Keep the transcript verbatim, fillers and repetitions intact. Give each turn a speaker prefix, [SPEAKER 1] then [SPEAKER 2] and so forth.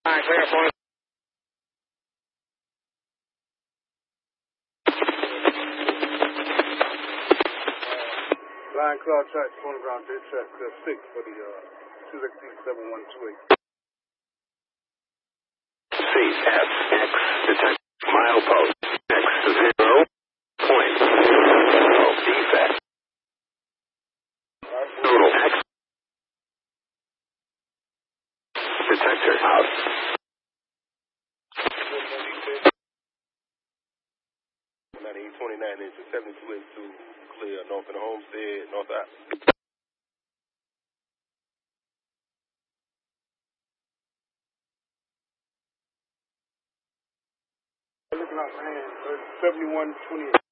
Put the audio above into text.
[SPEAKER 1] clear for
[SPEAKER 2] Line Cloud Track, Corner Ground, Dead Track, uh, six for the uh, two X D seven one two eight.
[SPEAKER 3] C F X, detect milepost, X zero point zero defect. Total X. Detector out.
[SPEAKER 4] ninety-eight twenty-nine into seventy-two eighty-two, clear north of the homestead, north out.
[SPEAKER 2] Looking out for hand, seventy-one twenty-eight.